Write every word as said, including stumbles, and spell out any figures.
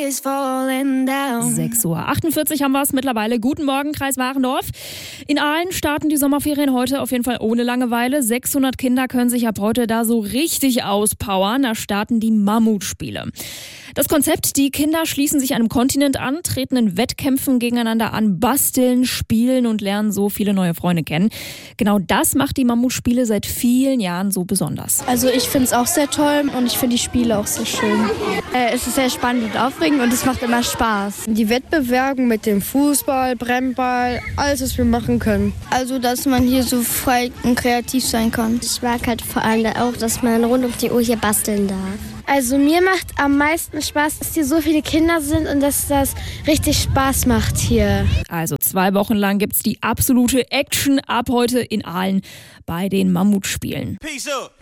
is falling down. sechs Uhr achtundvierzig haben wir es mittlerweile. Guten Morgen, Kreis Warendorf. In Aalen starten die Sommerferien heute auf jeden Fall ohne Langeweile. sechshundert Kinder können sich ab heute da so richtig auspowern. Da starten die Mammutspiele. Das Konzept, die Kinder schließen sich einem Kontinent an, treten in Wettkämpfen gegeneinander an, basteln, spielen und lernen so viele neue Freunde kennen. Genau das macht die Mammutspiele seit vielen Jahren so besonders. Also ich finde es auch sehr toll und ich finde die Spiele auch sehr schön. Äh, es ist sehr spannend und aufregend und es macht immer Spaß. Die Wettbewerbe mit dem Fußball, Brennball, alles, was wir machen können. Also, dass man hier so frei und kreativ sein kann. Ich mag halt vor allem auch, dass man rund um die Uhr hier basteln darf. Also mir macht am meisten Spaß, dass hier so viele Kinder sind und dass das richtig Spaß macht hier. Also zwei Wochen lang gibt's die absolute Action ab heute in Aalen bei den Mammutspielen. Peace up.